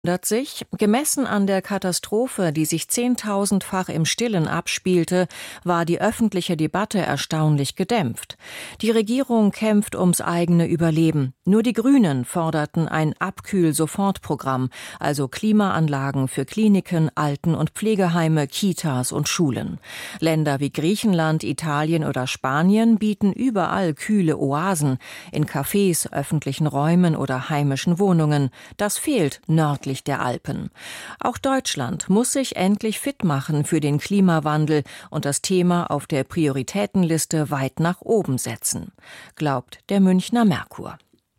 sich, gemessen an der Katastrophe, die sich 10.000-fach im Stillen abspielte, war die öffentliche Debatte erstaunlich gedämpft. Die Regierung kämpft ums eigene Überleben. Nur die Grünen forderten ein Abkühl-Sofortprogramm, also Klimaanlagen für Kliniken, Alten- und Pflegeheime, Kitas und Schulen. Länder wie Griechenland, Italien oder Spanien bieten überall kühle Oasen, in Cafés, öffentlichen Räumen oder heimischen Wohnungen. Das fehlt nördlich der Alpen. Auch Deutschland muss sich endlich fit machen für den Klimawandel und das Thema auf der Prioritätenliste weit nach oben setzen, glaubt der Münchner Merkur.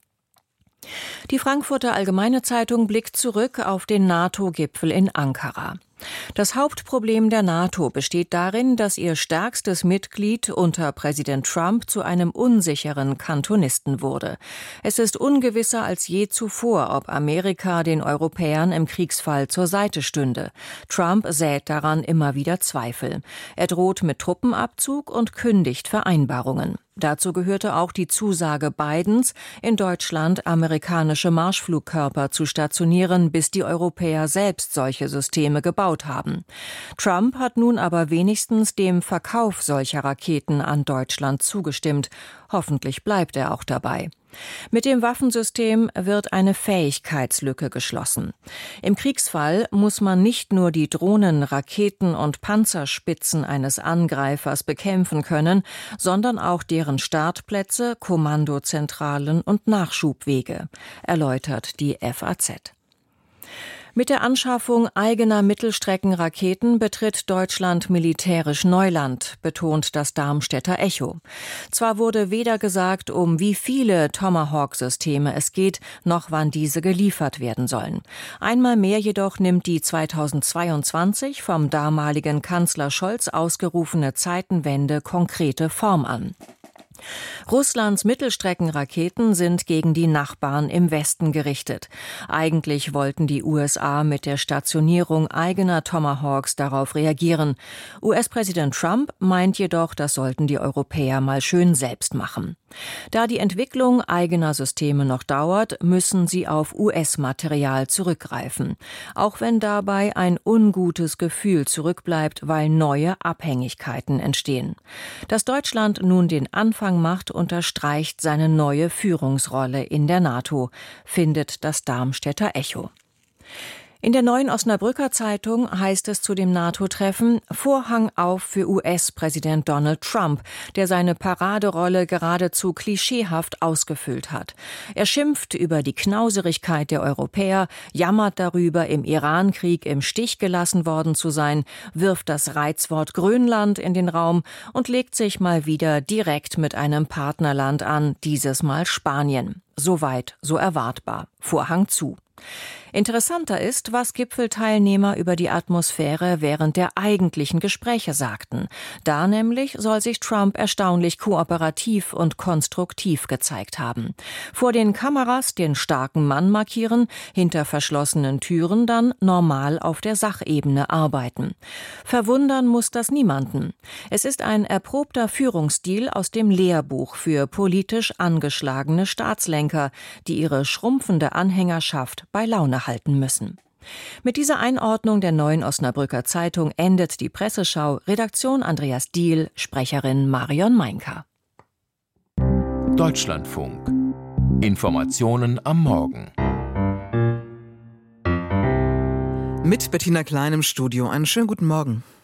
Die Frankfurter Allgemeine Zeitung blickt zurück auf den NATO-Gipfel in Ankara. Das Hauptproblem der NATO besteht darin, dass ihr stärkstes Mitglied unter Präsident Trump zu einem unsicheren Kantonisten wurde. Es ist ungewisser als je zuvor, ob Amerika den Europäern im Kriegsfall zur Seite stünde. Trump sät daran immer wieder Zweifel. Er droht mit Truppenabzug und kündigt Vereinbarungen. Dazu gehörte auch die Zusage Bidens, in Deutschland amerikanische Marschflugkörper zu stationieren, bis die Europäer selbst solche Systeme gebaut haben. Trump hat nun aber wenigstens dem Verkauf solcher Raketen an Deutschland zugestimmt. Hoffentlich bleibt er auch dabei. Mit dem Waffensystem wird eine Fähigkeitslücke geschlossen. Im Kriegsfall muss man nicht nur die Drohnen, Raketen und Panzerspitzen eines Angreifers bekämpfen können, sondern auch deren Startplätze, Kommandozentralen und Nachschubwege, erläutert die FAZ. Mit der Anschaffung eigener Mittelstreckenraketen betritt Deutschland militärisch Neuland, betont das Darmstädter Echo. Zwar wurde weder gesagt, um wie viele Tomahawk-Systeme es geht, noch wann diese geliefert werden sollen. Einmal mehr jedoch nimmt die 2022 vom damaligen Kanzler Scholz ausgerufene Zeitenwende konkrete Form an. Russlands Mittelstreckenraketen sind gegen die Nachbarn im Westen gerichtet. Eigentlich wollten die USA mit der Stationierung eigener Tomahawks darauf reagieren. US-Präsident Trump meint jedoch, das sollten die Europäer mal schön selbst machen. Da die Entwicklung eigener Systeme noch dauert, müssen sie auf US-Material zurückgreifen. Auch wenn dabei ein ungutes Gefühl zurückbleibt, weil neue Abhängigkeiten entstehen. Dass Deutschland nun den Anfang macht, unterstreicht seine neue Führungsrolle in der NATO, findet das Darmstädter Echo. In der Neuen Osnabrücker Zeitung heißt es zu dem NATO-Treffen: Vorhang auf für US-Präsident Donald Trump, der seine Paraderolle geradezu klischeehaft ausgefüllt hat. Er schimpft über die Knauserigkeit der Europäer, jammert darüber, im Iran-Krieg im Stich gelassen worden zu sein, wirft das Reizwort Grönland in den Raum und legt sich mal wieder direkt mit einem Partnerland an, dieses Mal Spanien. Soweit, so erwartbar. Vorhang zu. Interessanter ist, was Gipfelteilnehmer über die Atmosphäre während der eigentlichen Gespräche sagten. Da nämlich soll sich Trump erstaunlich kooperativ und konstruktiv gezeigt haben. Vor den Kameras den starken Mann markieren, hinter verschlossenen Türen dann normal auf der Sachebene arbeiten. Verwundern muss das niemanden. Es ist ein erprobter Führungsstil aus dem Lehrbuch für politisch angeschlagene Staatslenker, die ihre schrumpfende Anhängerschaft bei Laune halten müssen. Mit dieser Einordnung der Neuen Osnabrücker Zeitung endet die Presseschau. Redaktion Andreas Diehl, Sprecherin Marion Meinker. Deutschlandfunk. Informationen am Morgen. Mit Bettina Klein im Studio. Einen schönen guten Morgen.